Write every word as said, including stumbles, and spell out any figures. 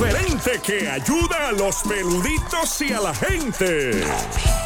diferente que ayuda a los peluditos y a la gente.